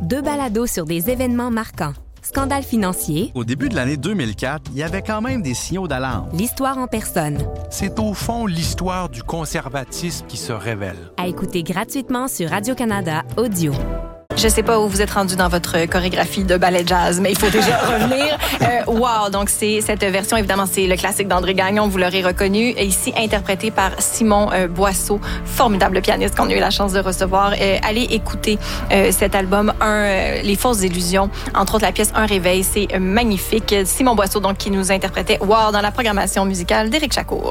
2 balados sur des événements marquants. Scandale financier. Au début de l'année 2004, il y avait quand même des signaux d'alarme. L'histoire en personne. C'est au fond l'histoire du conservatisme qui se révèle. À écouter gratuitement sur Radio-Canada Audio. Je sais pas où vous êtes rendu dans votre chorégraphie de ballet jazz, mais il faut déjà revenir. Wow! Donc, c'est cette version, évidemment, c'est le classique d'André Gagnon, vous l'aurez reconnu, ici interprété par Simon Boisseau, formidable pianiste qu'on a eu la chance de recevoir. Allez écouter cet album, Les fausses illusions, entre autres la pièce Un réveil, c'est magnifique. Simon Boisseau, donc, qui nous interprétait Wow dans la programmation musicale d'Éric Chacour.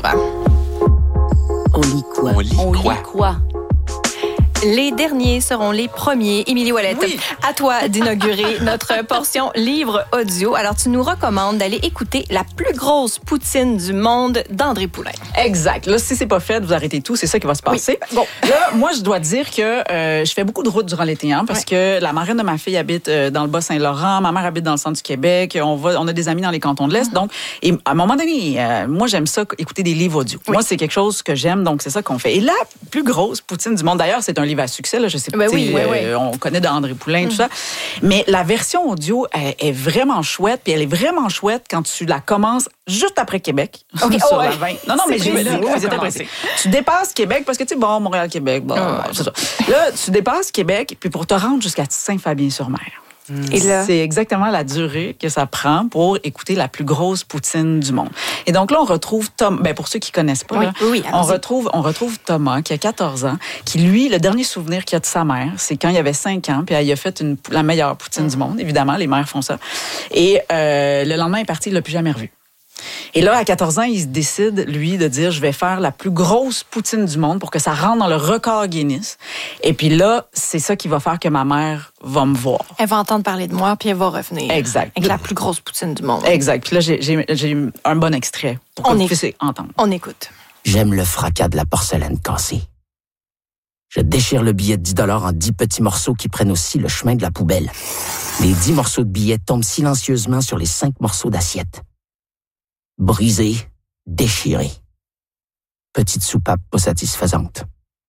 On lit quoi? On lit quoi? Les derniers seront les premiers. Émilie Ouellette, oui. À toi d'inaugurer notre portion livre audio. Alors, tu nous recommandes d'aller écouter La plus grosse poutine du monde d'André Poulain. Exact. Là, si c'est pas fait, vous arrêtez tout. C'est ça qui va se passer. Oui. Bon. Là, moi, je dois dire que je fais beaucoup de routes durant l'été, parce que la marraine de ma fille habite dans le Bas-Saint-Laurent. Ma mère habite dans le centre du Québec. On a des amis dans les cantons de l'Est. Donc, et à un moment donné, moi, j'aime ça, écouter des livres audio. Oui. Moi, c'est quelque chose que j'aime. Donc, c'est ça qu'on fait. Et la plus grosse poutine du monde, d'ailleurs, c'est un livre à succès, là, je sais pas, on connaît d'André Poulain, tout ça. Mais la version audio est vraiment chouette, puis elle est vraiment chouette quand tu la commences juste après Québec. Okay. Sur la 20. Non, mais c'est pressé. Tu dépasses Québec, parce que tu sais, bon, Montréal-Québec, c'est ça. Là, tu dépasses Québec, puis pour te rendre jusqu'à Saint-Fabien-sur-Mer. Et là, c'est exactement la durée que ça prend pour écouter la plus grosse poutine du monde. Et donc là, on retrouve Tom. Pour ceux qui connaissent pas, on retrouve Thomas qui a 14 ans, qui lui, le dernier souvenir qu'il a de sa mère, c'est quand il avait 5 ans, puis il a fait la meilleure poutine du monde. Évidemment, les mères font ça. Et le lendemain, il est parti, il l'a plus jamais revu. Et là, à 14 ans, il se décide, lui, de dire, je vais faire la plus grosse poutine du monde pour que ça rentre dans le record Guinness. Et puis là, c'est ça qui va faire que ma mère va me voir. Elle va entendre parler de moi, puis elle va revenir. Exact. Avec la plus grosse poutine du monde. Exact. Puis là, j'ai un bon extrait pour que vous puissiez entendre. On écoute. J'aime le fracas de la porcelaine cassée. Je déchire le billet de 10 $ en 10 petits morceaux qui prennent aussi le chemin de la poubelle. Les 10 morceaux de billets tombent silencieusement sur les 5 morceaux d'assiette. Brisé, déchiré. Petite soupape pas satisfaisante.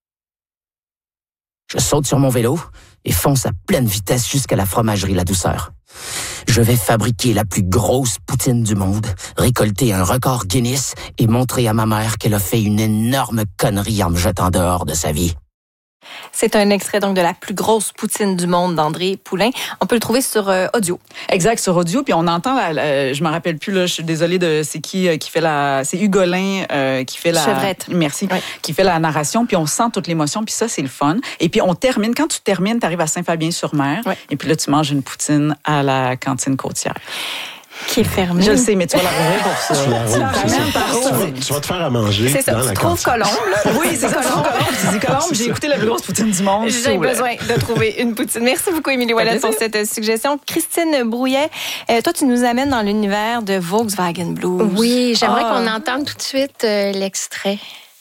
Je saute sur mon vélo et fonce à pleine vitesse jusqu'à la fromagerie La Douceur. Je vais fabriquer la plus grosse poutine du monde, récolter un record Guinness et montrer à ma mère qu'elle a fait une énorme connerie en me jetant dehors de sa vie. C'est un extrait donc de La plus grosse poutine du monde d'André Poulain. On peut le trouver sur audio. Exact, sur audio. Puis on entend, je me rappelle plus, là, je suis désolée c'est qui fait c'est Hugolin qui fait la... Chevrette. Merci. Oui. Qui fait la narration. Puis on sent toute l'émotion. Puis ça, c'est le fun. Et puis on termine. Quand tu termines, tu arrives à Saint-Fabien-sur-Mer. Oui. Et puis là, tu manges une poutine à la cantine côtière. Qui est fermée. Je le sais, mais tu vas la rouvrir pour ça. Tu vas te faire à manger. C'est ça, dans tu la trouves cantine. Colombe. Là. Oui, c'est ça, Colombe. Tu dis Colombe, j'ai écouté la plus grosse poutine du monde. J'ai besoin de trouver une poutine. Merci beaucoup, Émilie Ouellette, pour cette suggestion. Christine Brouillet, toi, tu nous amènes dans l'univers de Volkswagen Blues. Oui, j'aimerais qu'on entende tout de suite l'extrait.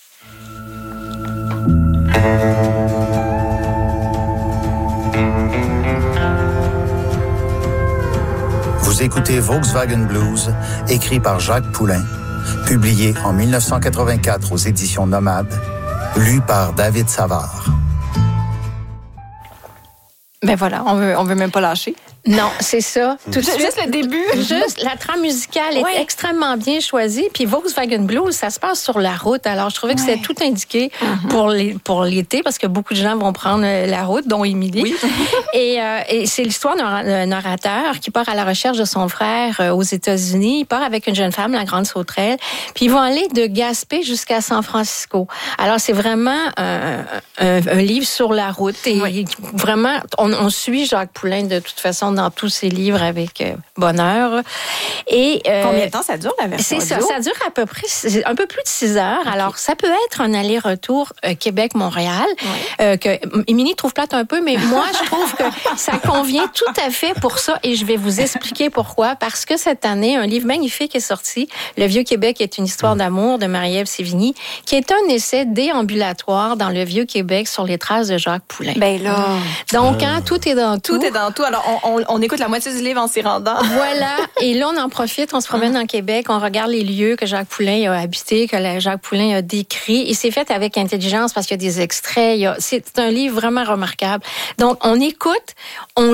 Vous écoutez Volkswagen Blues, écrit par Jacques Poulain, publié en 1984 aux éditions Nomade, lu par David Savard. Ben voilà, on veut même pas lâcher. Non, c'est ça. Tout de suite, juste le début. Juste, la trame musicale est extrêmement bien choisie. Puis Volkswagen Blues, ça se passe sur la route. Alors, je trouvais que c'était tout indiqué pour l'été, parce que beaucoup de gens vont prendre la route, dont Émilie. Oui. Et c'est l'histoire d'un narrateur qui part à la recherche de son frère aux États-Unis. Il part avec une jeune femme, la grande sauterelle. Puis ils vont aller de Gaspé jusqu'à San Francisco. Alors, c'est vraiment un livre sur la route. Et vraiment, on suit Jacques Poulain de toute façon dans tous ses livres avec bonheur. Et combien de temps ça dure, la version audio? C'est ça dure à peu près un peu plus de 6 heures. Okay. Alors, ça peut être un aller-retour Québec-Montréal, que Émilie trouve plate un peu, mais moi, je trouve que ça convient tout à fait pour ça, et je vais vous expliquer pourquoi. Parce que cette année, un livre magnifique est sorti, Le Vieux-Québec est une histoire d'amour, de Marie-Ève Sévigny, qui est un essai déambulatoire dans le Vieux-Québec sur les traces de Jacques Poulain. Ben là... Donc, tout est dans tout. Tout est dans tout. Alors, on écoute la moitié du livre en s'y rendant. Voilà. Et là, on en profite, on se promène dans Québec, on regarde les lieux que Jacques Poulain a habités, que Jacques Poulain a décrits. Et c'est fait avec intelligence parce qu'il y a des extraits. C'est un livre vraiment remarquable. Donc, on écoute, on